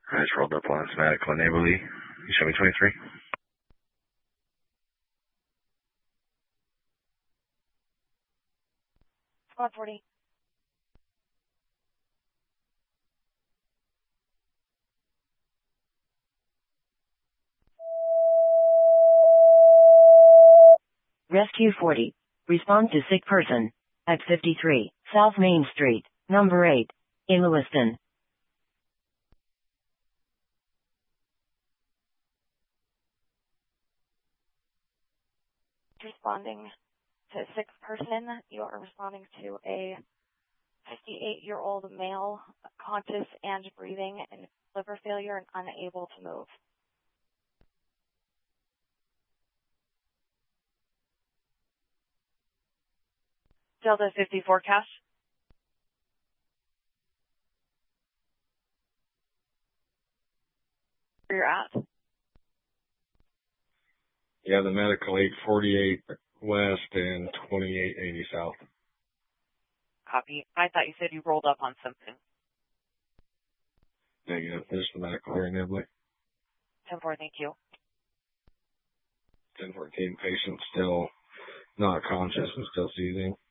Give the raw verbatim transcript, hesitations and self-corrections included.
I just rolled up on medical enably. You show me twenty-three. Squad forty. Rescue forty. Respond to sick person at fifty-three South Main Street, number eight, in Lewiston. Responding to a sick person. You are responding to a fifty-eight-year-old male, conscious and breathing, and liver failure and unable to move. Delta fifty-four cash. Where you're at? Yeah, the medical eight forty-eight west and twenty-eight eighty south. Copy. I thought you said you rolled up on something. Negative. There's the medical here in Nibley. ten four, thank you. ten fourteen patient still not conscious and still seizing.